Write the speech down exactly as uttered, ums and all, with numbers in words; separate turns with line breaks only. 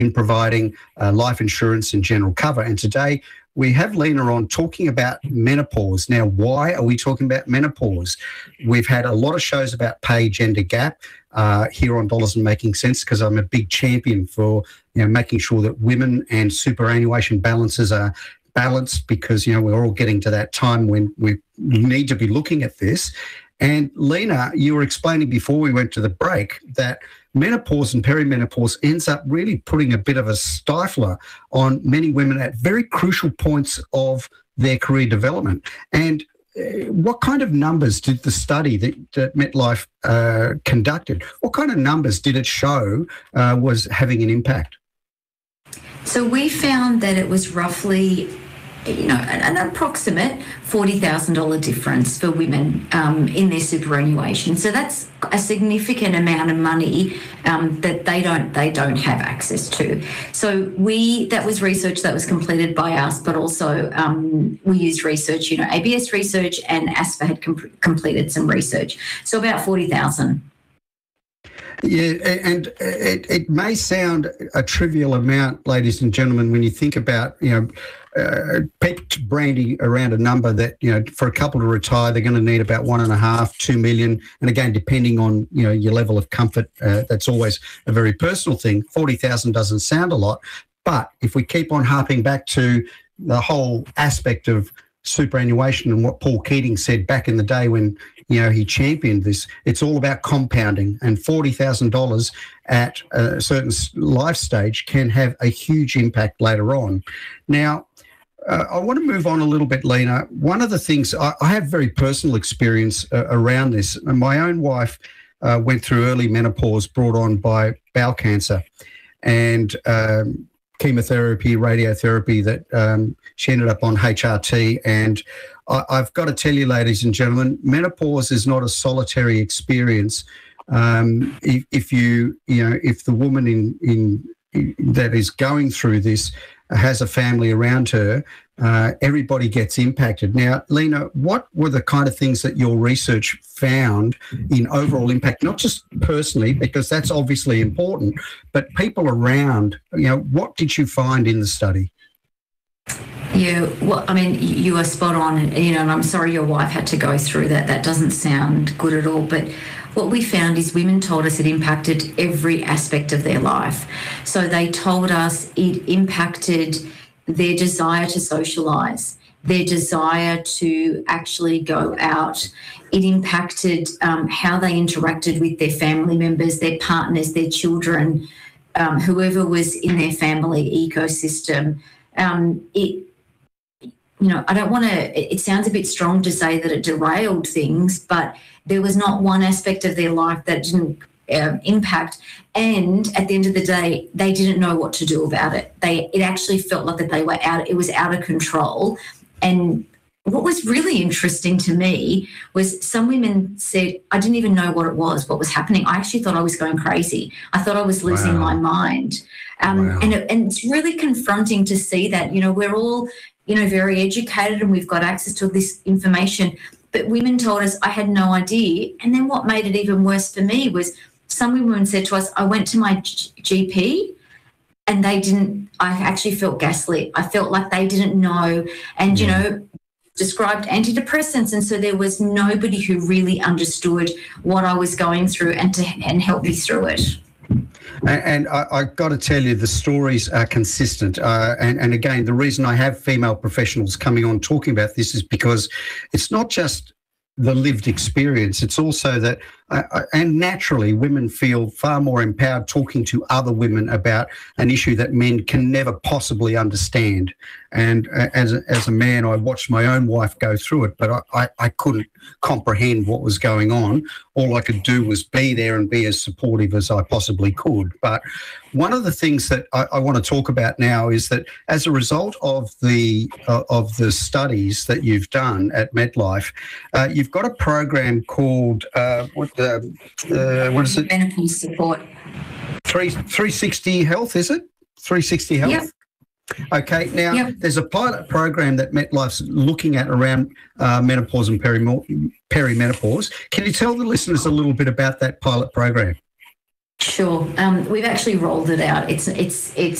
in providing uh, life insurance and general cover. And today we have Lena on talking about menopause. Now, why are we talking about menopause? We've had a lot of shows about pay gender gap uh, here on Dollars and Making Sense, because I'm a big champion for, you know, making sure that women and superannuation balances are balanced, because, you know, we're all getting to that time when we need to be looking at this. And Lena, you were explaining before we went to the break that menopause and perimenopause ends up really putting a bit of a stifler on many women at very crucial points of their career development. And uh, what kind of numbers did the study that, that MetLife uh, conducted, what kind of numbers did it show uh, was having an impact?
So we found that it was roughly, you know, an, an approximate forty thousand dollars difference for women um, in their superannuation. So that's a significant amount of money um, that they don't they don't have access to. So we that was research that was completed by us, but also um, we used research. You know, A B S research and ASFA had com- completed some research. So about forty thousand.
Yeah, and it, it may sound a trivial amount, ladies and gentlemen, when you think about, you know, uh, people branding around a number that, you know, for a couple to retire, they're going to need about one and a half, two million. And again, depending on, you know, your level of comfort, uh, that's always a very personal thing. forty thousand doesn't sound a lot. But if we keep on harping back to the whole aspect of superannuation and what Paul Keating said back in the day when, you know, he championed this, it's all about compounding, and forty thousand dollars at a certain life stage can have a huge impact later on. Now, uh, I want to move on a little bit, Lena. One of the things, I, I have very personal experience uh, around this. And my own wife uh, went through early menopause brought on by bowel cancer, and um, chemotherapy, radiotherapy, that um, she ended up on H R T. And I, I've got to tell you, ladies and gentlemen, menopause is not a solitary experience. Um, if, if you, you know, if the woman in, in, in that is going through this has a family around her, uh, everybody gets impacted. Now, Lena, what were the kind of things that your research found in overall impact, not just personally, because that's obviously important, but people around? You know, what did you find in the study?
Yeah, well, I mean, you are spot on, you know, and I'm sorry your wife had to go through that. That doesn't sound good at all. But what we found is women told us it impacted every aspect of their life. So they told us it impacted their desire to socialise, their desire to actually go out. It impacted um, how they interacted with their family members, their partners, their children, um, whoever was in their family ecosystem. Um, it, you know, I don't want to, it sounds a bit strong to say that it derailed things, but there was not one aspect of their life that didn't um, impact. And at the end of the day, they didn't know what to do about it. They, it actually felt like that they were out, it was out of control. And what was really interesting to me was some women said, I didn't even know what it was, what was happening. I actually thought I was going crazy. I thought I was losing wow. my mind. Um, wow. and, it, and it's really confronting to see that, you know, we're all, you know, very educated and we've got access to this information. But women told us, I had no idea. And then what made it even worse for me was some women said to us, I went to my G P and they didn't, I actually felt gaslit. I felt like they didn't know. And, you know, described antidepressants. And so there was nobody who really understood what I was going through and to and help me through it.
And I, I've got to tell you, the stories are consistent. Uh, and, and again, the reason I have female professionals coming on talking about this is because it's not just the lived experience. It's also that, uh, and naturally, women feel far more empowered talking to other women about an issue that men can never possibly understand. And uh, as, a, as a man, I watched my own wife go through it, but I, I, I couldn't comprehend what was going on. All I could do was be there and be as supportive as I possibly could. But one of the things that I, I want to talk about now is that as a result of the uh, of the studies that you've done at MetLife, uh, you've got a program called uh, what the uh, what is it?
Menopause support.
Three three sixty Health, is it? Three sixty Health.
Yep.
Okay, now
yep.
there's a pilot program that MetLife's looking at around uh, menopause and peri- perimenopause. Can you tell the listeners a little bit about that pilot program?
Sure. Um, we've actually rolled it out. It's it's it's